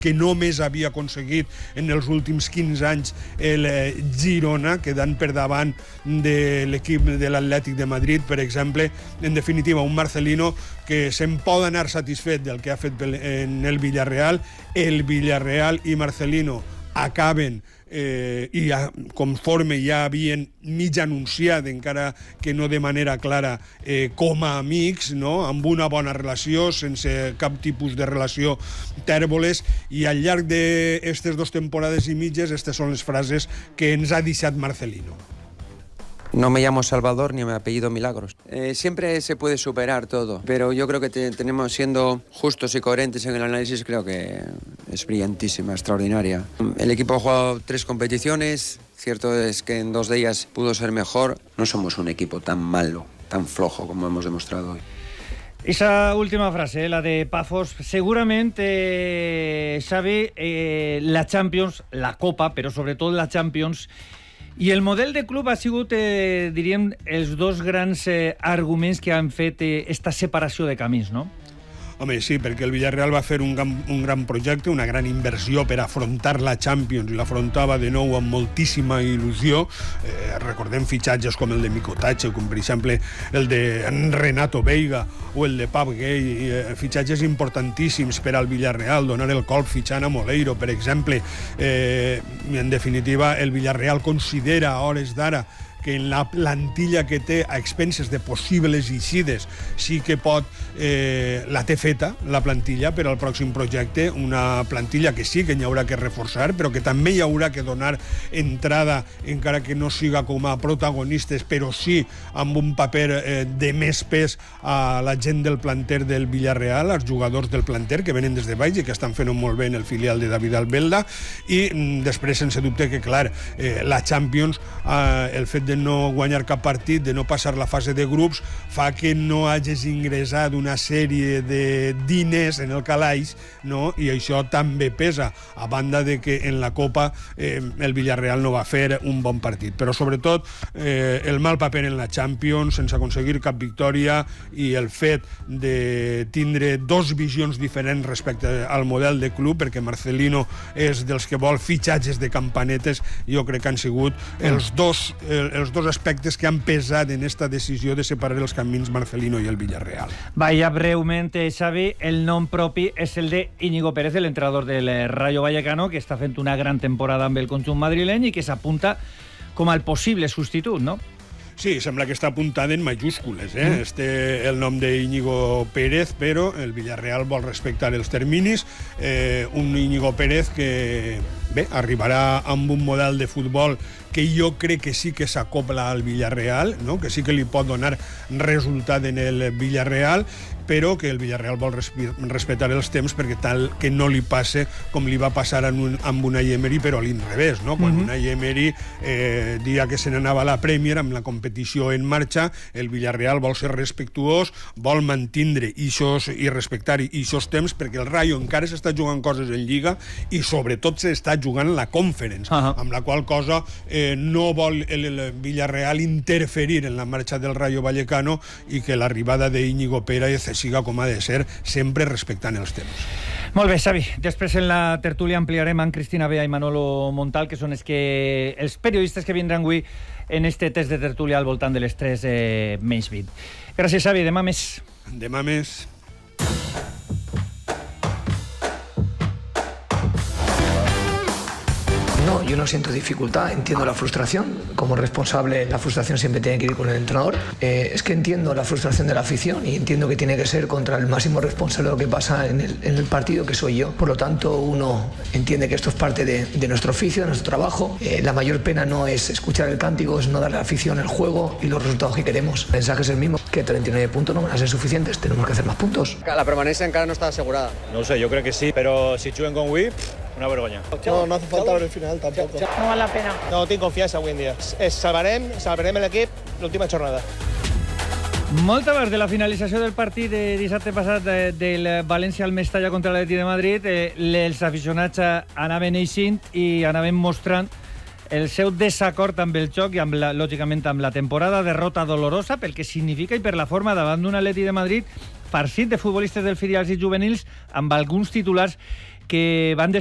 que només havia aconseguit en els últims 15 anys el Girona, quedant per davant de l'equip de l'Atlètic de Madrid, per exemple. En definitiva, un Marcelino que se'n pot anar satisfet del que ha fet en el Villarreal. El Villarreal i Marcelino acaben i conforme ja havien mig anunciat, encara que no de manera clara, com a amics, no? Amb una bona relació, sense cap tipus de relació tèrboles, i al llarg d'aquestes 2 temporades i mitges, aquestes són les frases que ens ha deixat Marcelino. No me llamo Salvador ni me apellido Milagros. Siempre se puede superar todo, pero yo creo que tenemos, siendo justos y coherentes en el análisis, creo que es brillantísima, extraordinaria. El equipo ha jugado 3 competiciones, cierto es que en 2 de ellas pudo ser mejor. No somos un equipo tan malo, tan flojo como hemos demostrado hoy. Esa última frase, la de Pafos, seguramente, Xavi, la Champions, la Copa, però sobretot la Champions, i el model de club ha sigut, diríem, els 2 grans arguments que han fet esta separació de camins, no? Home, sí, perquè el Villarreal va fer un gran projecte, una gran inversió per afrontar la Champions, i l'afrontava de nou amb moltíssima il·lusió. Recordem fitxatges com el de Mikotache, com per exemple el de Renato Veiga o el de Pap Gay, fitxatges importantíssims per al Villarreal, donar el colp fitxant a Moleiro, per exemple. En definitiva, el Villarreal considera a hores d'ara que en la plantilla que té a expenses de possibles eixides sí que pot, la té feta, la plantilla, per al pròxim projecte, una plantilla que sí que hi haurà que reforçar, però que també hi haurà que donar entrada, encara que no siga com a protagonistes, però sí amb un paper de més pes a la gent del planter del Villarreal, als jugadors del planter que venen des de baix i que estan fent molt bé en el filial de David Albelda. I després, sense dubte que, clar, la Champions, el fet de no guanyar cap partit, de no passar la fase de grups, fa que no hagis ingressat una sèrie de diners en el calaix, no? I això també pesa, a banda de que en la Copa el Villarreal no va fer un bon partit. Però sobretot el mal paper en la Champions, sense aconseguir cap victòria, i el fet de tindre 2 visions diferents respecte al model de club, perquè Marcelino és dels que vol fitxatges de campanetes, jo crec que han sigut els dos aspectes que han pesat en esta decisió de separar els camins Marcelino i el Villarreal. Vaya, breument, Xavi, el nom propi és el de Íñigo Pérez, l'entrenador del Rayo Vallecano, que està fent una gran temporada amb el conjunt madrileny i que s'apunta com al possible substitut, no? Sí, sembla que està apuntat en majúscules, el nom d'Íñigo Pérez, però el Villarreal vol respectar els terminis. Un Íñigo Pérez que, bé, arribarà amb un model de futbol que jo crec que sí que s'acopla al Villarreal, no? Que sí que li pot donar resultat en el Villarreal, però que el Villarreal vol respectar els temps perquè tal que no li passe com li va passar amb Unai Emery, però a l'inrevés, no? Quan Unai Emery, dia que se n'anava a la Premier, amb la competició en marxa, el Villarreal vol ser respectuós, vol mantindre i respectar aquests temps, perquè el Rayo encara s'està jugant coses en Lliga i sobretot s'està jugant la Conference, amb la qual cosa no vol el Villarreal interferir en la marxa del Rayo Vallecano i que l'arribada d'Íñigo Pérez siga com ha de ser, sempre respectant els temps. Molt bé, Xavi. Després en la tertúlia ampliarem amb Cristina Bea i Manolo Montal, que són els periodistes que vindran avui en este test de tertúlia al voltant de les 3 menys 20. Gràcies, Xavi. Demà més. Demà més. No, yo no siento dificultad, entiendo la frustración. Como responsable, la frustración siempre tiene que ir con el entrenador. Es que entiendo la frustración de la afición y entiendo que tiene que ser contra el máximo responsable de lo que pasa en el partido, que soy yo. Por lo tanto, uno entiende que esto es parte de nuestro oficio, de nuestro trabajo. La mayor pena no es escuchar el cántico, es no darle a la afición el juego y los resultados que queremos. El mensaje es el mismo, que 39 puntos no van a ser suficientes, tenemos que hacer más puntos. La permanencia encara no está asegurada. No ho sé, jo crec que sí, però si juguen con Wii, una vergonya. No hace falta ver el final tampoco. No val la pena. No tinc confiança avui en dia. Salvarem l'equip l'última jornada. Molt abans de la finalització del partit de dissabte passat del València al Mestalla contra l'Atlètic de Madrid, els aficionats anaven eixint i anaven mostrant el seu desacord amb el joc i, lògicament, amb la temporada. Derrota dolorosa pel que significa i per la forma davant d'un Atlètic de Madrid farcit de futbolistes del filials i juvenils, amb alguns titulars que van